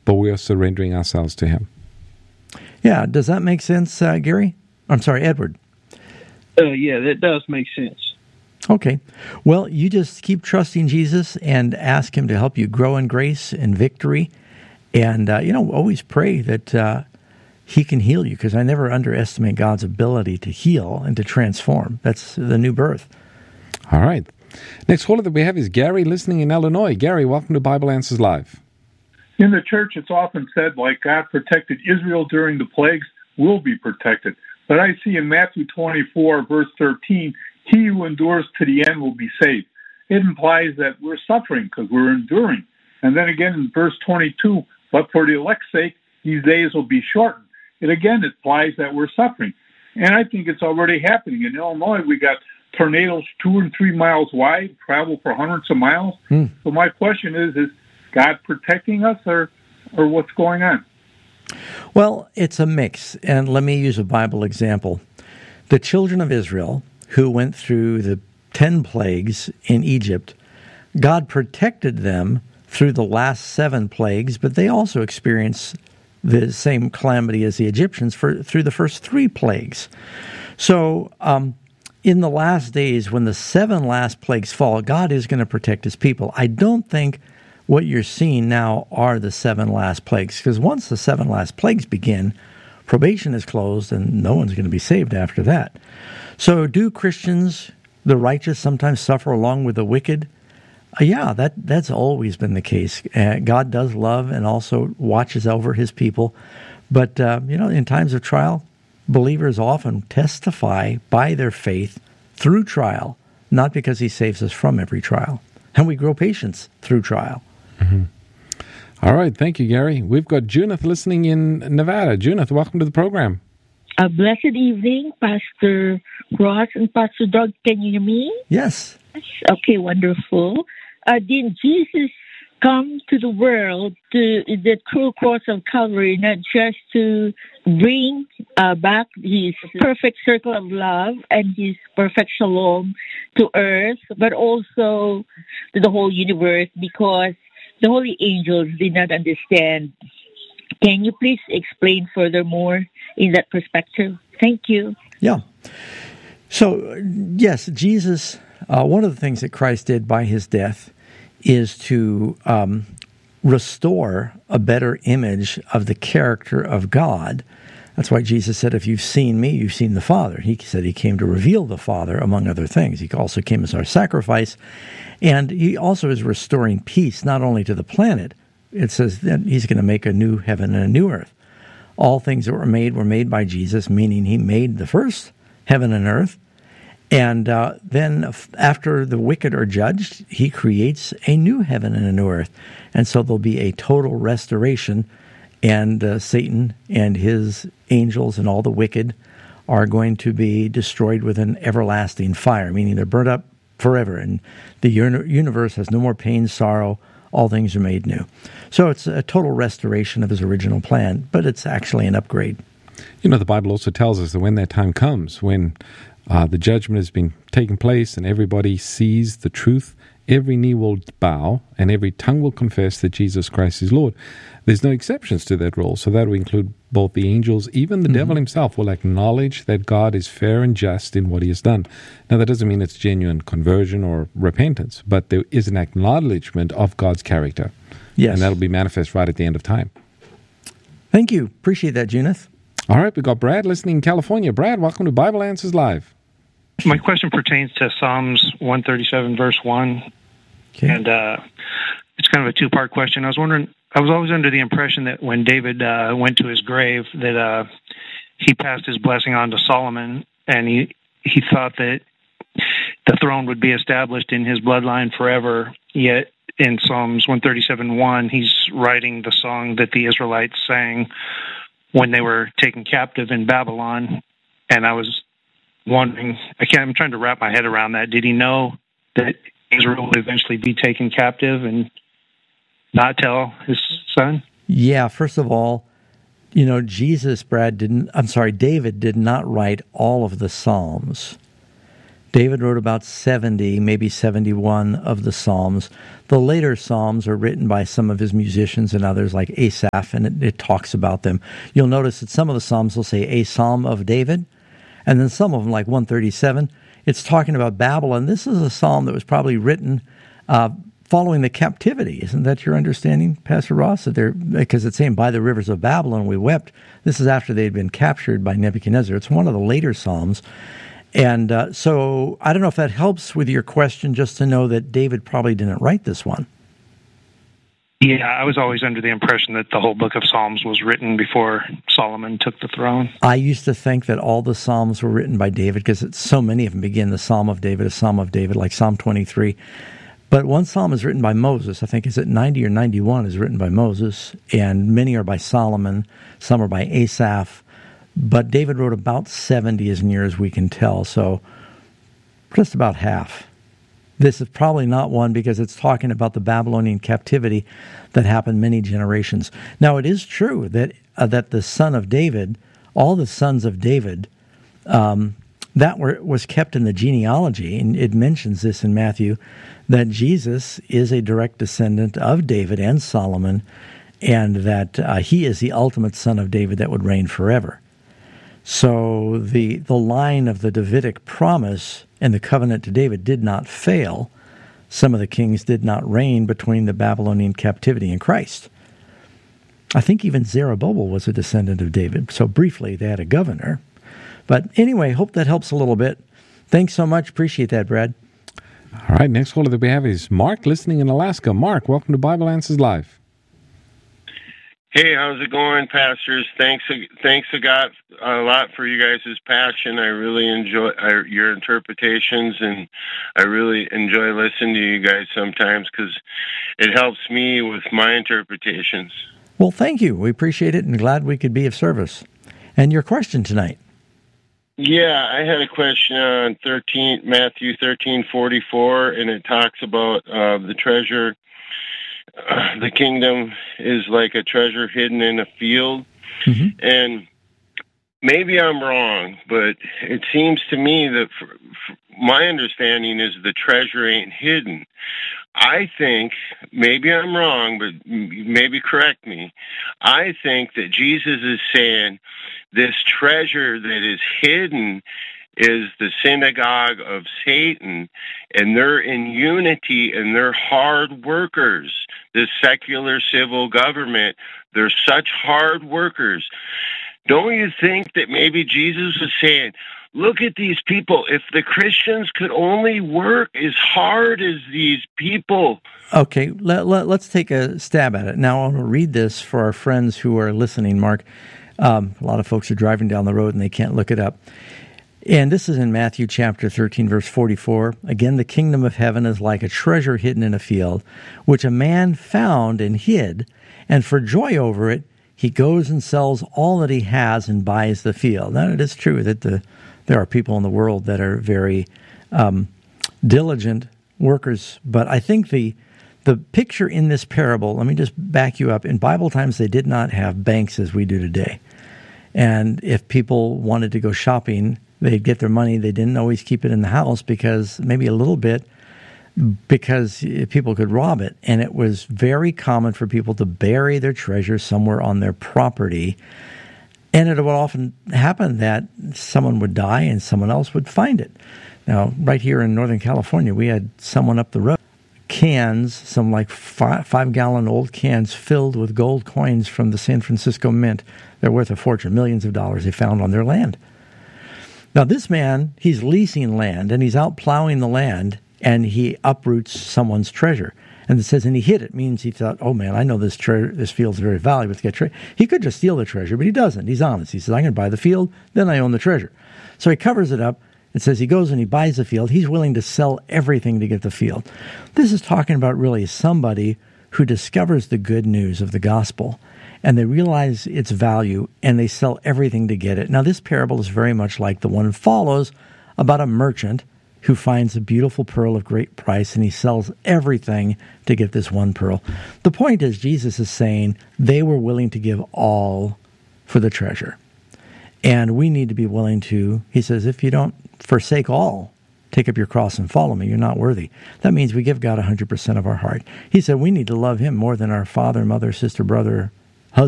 but we are surrendering ourselves to Him. Yeah, does that make sense, Gary? I'm sorry, Edward. Yeah, that does make sense. Okay. Well, you just keep trusting Jesus and ask Him to help you grow in grace and victory. And, always pray that He can heal you, because I never underestimate God's ability to heal and to transform. That's the new birth. All right. Next caller that we have is Gary, listening in Illinois. Gary, welcome to Bible Answers Live. In the church, it's often said, like God protected Israel during the plagues, we'll be protected. But I see in Matthew 24, verse 13, he who endures to the end will be saved. It implies that we're suffering because we're enduring. And then again in verse 22, but for the elect's sake, these days will be shortened. It again implies that we're suffering. And I think it's already happening. In Illinois, we got tornadoes 2 and 3 miles wide, travel for hundreds of miles. So my question is God protecting us or what's going on? Well, it's a mix. And let me use a Bible example. The children of Israel, who went through the 10 plagues in Egypt, God protected them through the last 7 plagues, but they also experienced the same calamity as the Egyptians through the first 3 plagues. So in the last days, when the 7 last plagues fall, God is going to protect His people. I don't think what you're seeing now are the 7 last plagues, because once the 7 last plagues begin, probation is closed and no one's going to be saved after that. So do Christians, the righteous, sometimes suffer along with the wicked? Yeah, that's always been the case. God does love and also watches over His people. But, in times of trial, believers often testify by their faith through trial, not because He saves us from every trial. And we grow patience through trial. Mm-hmm. All right. Thank you, Gary. We've got Junith listening in Nevada. Junith, welcome to the program. A blessed evening, Pastor Ross and Pastor Doug. Can you hear me? Yes. Okay, wonderful. Did Jesus come to the world to the true cross of Calvary, not just to bring back His perfect circle of love and His perfect shalom to earth, but also to the whole universe, because the holy angels did not understand. Can you please explain furthermore in that perspective? Thank you. Yeah. So, yes, Jesus, one of the things that Christ did by His death is to restore a better image of the character of God. That's why Jesus said, if you've seen me, you've seen the Father. He said He came to reveal the Father, among other things. He also came as our sacrifice. And He also is restoring peace, not only to the planet. It says that He's going to make a new heaven and a new earth. All things that were made by Jesus, meaning He made the first heaven and earth. And then after the wicked are judged, He creates a new heaven and a new earth. And so there'll be a total restoration, and Satan and his angels and all the wicked are going to be destroyed with an everlasting fire, meaning they're burnt up forever. And the universe has no more pain, sorrow. All things are made new. So it's a total restoration of His original plan, but it's actually an upgrade. The Bible also tells us that when that time comes, when the judgment has been taking place and everybody sees the truth, every knee will bow and every tongue will confess that Jesus Christ is Lord. There's no exceptions to that rule. So that will include both the angels, even the devil himself will acknowledge that God is fair and just in what He has done. Now, that doesn't mean it's genuine conversion or repentance, but there is an acknowledgement of God's character. Yes. And that'll be manifest right at the end of time. Thank you. Appreciate that, Junith. All right, we've got Brad listening in California. Brad, welcome to Bible Answers Live. My question pertains to Psalms 137, verse 1. Okay. And it's kind of a two-part question. I was always under the impression that when David went to his grave, that he passed his blessing on to Solomon, and he thought that the throne would be established in his bloodline forever. Yet in Psalms 137:1, he's writing the song that the Israelites sang when they were taken captive in Babylon. And I was wondering, I'm trying to wrap my head around that. Did he know that Israel would eventually be taken captive and not tell his son? Yeah, first of all, David did not write all of the Psalms. David wrote about 70, maybe 71 of the Psalms. The later Psalms are written by some of his musicians and others like Asaph, and it talks about them. You'll notice that some of the Psalms will say a Psalm of David, and then some of them, like 137, it's talking about Babylon. This is a psalm that was probably written following the captivity. Isn't that your understanding, Pastor Ross? Because it's saying, by the rivers of Babylon we wept. This is after they'd been captured by Nebuchadnezzar. It's one of the later Psalms. And so I don't know if that helps with your question, just to know that David probably didn't write this one. Yeah, I was always under the impression that the whole book of Psalms was written before Solomon took the throne. I used to think that all the Psalms were written by David, because so many of them begin the Psalm of David, a Psalm of David, like Psalm 23. But one psalm is written by Moses. I think, is it 90 or 91 is written by Moses, and many are by Solomon, some are by Asaph. But David wrote about 70 as near as we can tell, so just about half. This is probably not one because it's talking about the Babylonian captivity that happened many generations. Now, it is true that the son of David, all the sons of David, was kept in the genealogy, and it mentions this in Matthew, that Jesus is a direct descendant of David and Solomon, and that he is the ultimate son of David that would reign forever. So the line of the Davidic promise and the covenant to David did not fail. Some of the kings did not reign between the Babylonian captivity and Christ. I think even Zerubbabel was a descendant of David. So briefly, they had a governor. But anyway, hope that helps a little bit. Thanks so much. Appreciate that, Brad. All right, next caller that we have is Mark, listening in Alaska. Mark, welcome to Bible Answers Live. Hey, how's it going, pastors? Thanks a lot for you guys' passion. I really enjoy your interpretations, and I really enjoy listening to you guys sometimes because it helps me with my interpretations. Well, thank you. We appreciate it and glad we could be of service. And your question tonight? Yeah, I had a question on Matthew 13:44, and it talks about the treasure. The kingdom is like a treasure hidden in a field. Mm-hmm. And maybe I'm wrong, but it seems to me that my understanding is the treasure ain't hidden. I think, maybe I'm wrong, but maybe correct me. I think that Jesus is saying this treasure that is hidden is the synagogue of Satan, and they're in unity, and they're hard workers. The secular civil government, they're such hard workers. Don't you think that maybe Jesus was saying, look at these people, if the Christians could only work as hard as these people. Okay, let's take a stab at it. Now I want to read this for our friends who are listening, Mark. A lot of folks are driving down the road and they can't look it up. And this is in Matthew chapter 13, verse 44. Again, the kingdom of heaven is like a treasure hidden in a field, which a man found and hid, and for joy over it, he goes and sells all that he has and buys the field. Now, it is true that there are people in the world that are very diligent workers, but I think the picture in this parable, let me just back you up. In Bible times, they did not have banks as we do today. And if people wanted to go shopping, they'd get their money. They didn't always keep it in the house because people could rob it. And it was very common for people to bury their treasure somewhere on their property. And it would often happen that someone would die and someone else would find it. Now, right here in Northern California, we had someone up the road, cans, some like 5-gallon old cans filled with gold coins from the San Francisco Mint. They're worth a fortune, millions of dollars they found on their land. Now, this man, he's leasing land, and he's out plowing the land, and he uproots someone's treasure. And it says, and he hid it, means he thought, oh man, I know this field's very valuable to get treasure. He could just steal the treasure, but he doesn't. He's honest. He says, I'm going to buy the field, then I own the treasure. So he covers it up. It says he goes and he buys the field. He's willing to sell everything to get the field. This is talking about really somebody who discovers the good news of the gospel, and they realize its value, and they sell everything to get it. Now, this parable is very much like the one follows about a merchant who finds a beautiful pearl of great price, and he sells everything to get this one pearl. The point is, Jesus is saying they were willing to give all for the treasure. And we need to be willing to, he says, if you don't forsake all, take up your cross and follow me. You're not worthy. That means we give God 100% of our heart. He said we need to love him more than our father, mother, sister, brother,